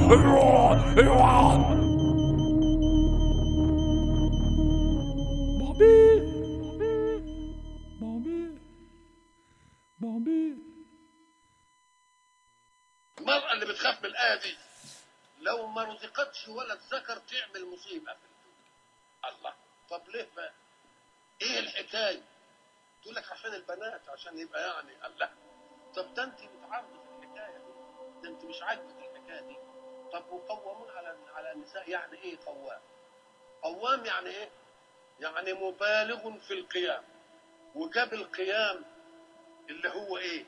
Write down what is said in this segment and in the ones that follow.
المرأة اللي بتخاف من الآية دي لو ما رزقتش ولد ذكر تعمل مصيبة في الدنيا. الله، طب ليه بقى؟ ايه الحكاية؟ تقول لك عشان البنات، عشان يبقى يعني الله. طب ده انت بتعرض في الحكاية دي، ده انت مش عاجبك الحكاية دي. طب وقوامون على النساء، يعني ايه قوام؟ قوام يعني ايه؟ يعني مبالغ في القيام. وجاب القيام اللي هو ايه؟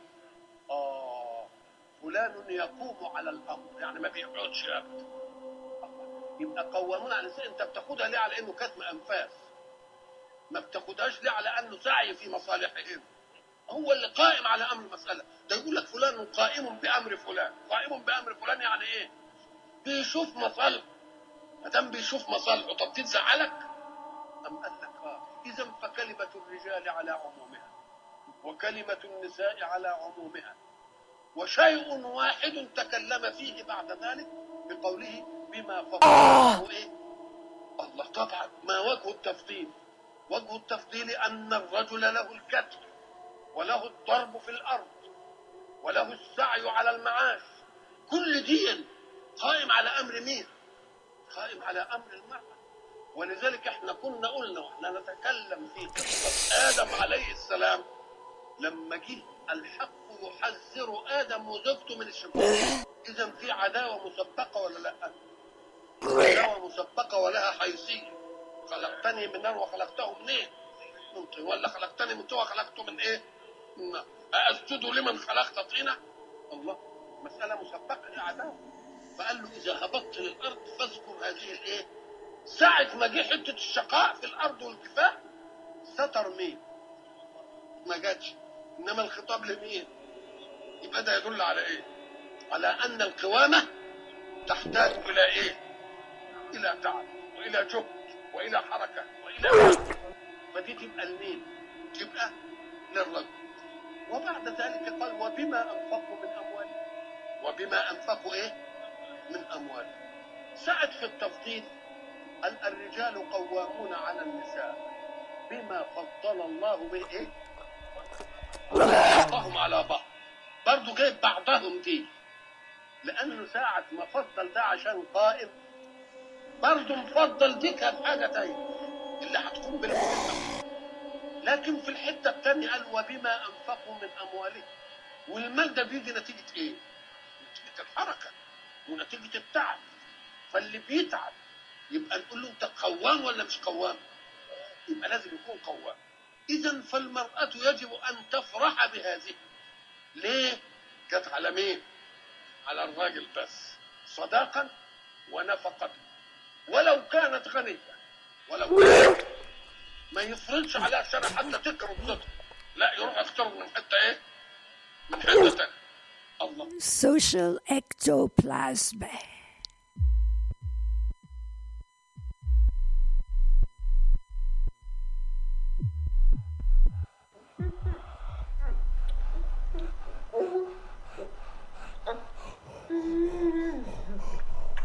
فلان يقوم على الامر، يعني ما بيقعدش ابدا. يبقى قوامون على النساء، انت بتاخدها ليه على انه كتم انفاس؟ ما بتاخدهاش ليه على انه سعي في مصالحهم؟ هو اللي قائم على امر المساله. ده يقول لك فلان قائم بامر فلان، قائم بامر فلان يعني ايه؟ بيشوف مصالحه. ما دام بيشوف مصالحه، طب تزعلك؟ ام قال لك اذا فكلمه الرجال على عمومها وكلمه النساء على عمومها، وشيء واحد تكلم فيه بعد ذلك بقوله بما فضل الله ايه؟ الله. طبعا ما وجه التفضيل؟ وجه التفضيل ان الرجل له الكتف وله الضرب في الارض وله السعي على المعاش. كل دين قائم على امر مين؟ قائم على امر المرأة. ولذلك احنا كنا قلنا واحنا نتكلم في قصة آدم عليه السلام، لما جه الحق يحذر آدم وزوجته من الشيطان. إذا في عداوة مسبقة ولا لا؟ عداوة مسبقة ولها حيثية. خلقتني من نار وخلقته من ايه؟ من طين. ولا خلقتني من طين وخلقته من ايه؟ من نار. أسجد لمن خلقت طينا؟ الله، مسألة مسبقة، هي عداوة. فقال له إذا هبطت للأرض فاذكر هذه الايه؟ ساعة ما جه حتة الشقاء في الأرض والكفاح، ستر مين؟ ما جاتش. إنما الخطاب لمين؟ يبقى ده يدل على إيه؟ على أن القوامة تحتاج إلى إيه؟ إلى تعب وإلى جهد وإلى حركة وإلى وقت. فدي تبقى لمين؟ تبقى للرجل. وبعد ذلك قال وبما أنفقوا من أموالهم. وبما أنفقوا إيه؟ من أموالهم. ساعة في التفضيل أن الرجال قوامون على النساء بما فضل الله به إيه؟ بعضهم على بعض. برضو جايب بعضهم دي لأنه ساعة ما فضل ده عشان قائم، برضو مفضل ديك بحاجة تانية اللي هتكون بالمهمة. لكن في الحتة التانية قال وبما أنفقوا من أموالهم. والمال ده بيجي نتيجة إيه؟ نتيجة الحركة ونتيجة التعب. فاللي بيتعب يبقى نقول له أنت قوام ولا مش قوام؟ يبقى لازم يكون قوام. إذن فالمرأة يجب أن تفرح بهذه. ليه؟ جت على مين؟ على الراجل بس، صداقا ونفقة. ولو كانت غنية، ولو كانت ما يفرضش عليها الشرع حتى تكرم صدق، لا يروح يختار من حتة ايه؟ من حتة تانية. الله. Social ectoplasm.